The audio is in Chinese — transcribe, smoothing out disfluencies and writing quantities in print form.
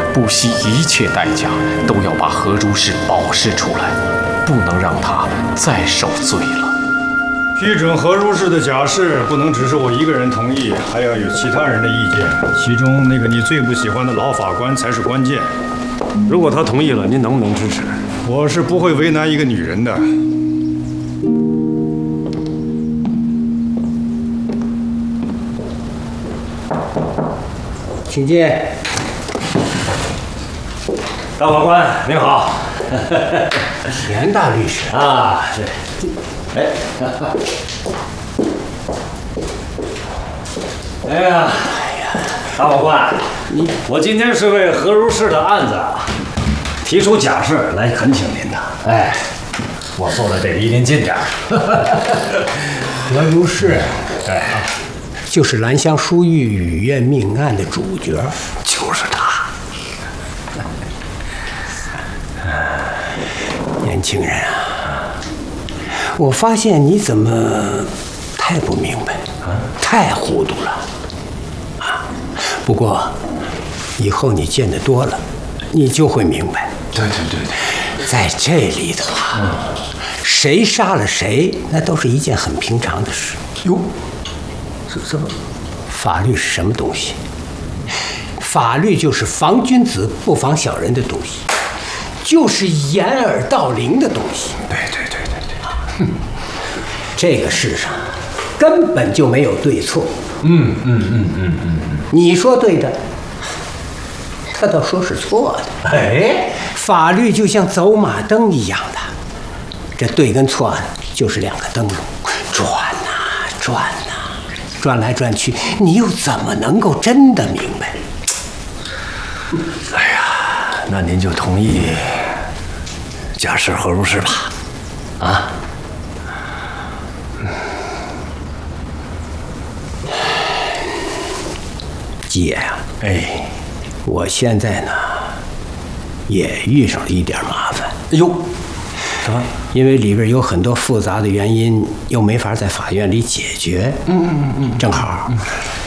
不惜一切代价都要把何如是保释出来，不能让他再受罪了。 批准何如是的假释，不能只是我一个人同意，还要有其他人的意见。其中那个你最不喜欢的老法官才是关键。 如果他同意了，您能不能支持？ 我是不会为难一个女人的。 请进。 大法官您好。 田大律师啊，哎，哎呀，大法官，我今天是为何如是的案子提出假释来恳请您的。哎，我做的这离您近点儿。 何如是， 哎， 就是兰香书玉雨院命案的主角， 就是他。 年轻人啊，我发现你怎么太不明白，太糊涂了啊！不过以后你见得多了，你就会明白。 对， 在这里头啊，谁杀了谁，那都是一件很平常的事。 哟，这么， 法律是什么东西？法律就是防君子不防小人的东西，就是掩耳盗铃的东西。 对。 这个世上根本就没有对错。你说对的，他倒说是错的。 哎， 法律就像走马灯一样的，这对跟错就是两个灯笼，转转来转去，你又怎么能够真的明白？ 哎呀，那您就同意假释何如是吧？啊？ 姐呀， 哎， 我现在呢也遇上了一点麻烦。 哎呦，什么？ 因为里边有很多复杂的原因，又没法在法院里解决。正好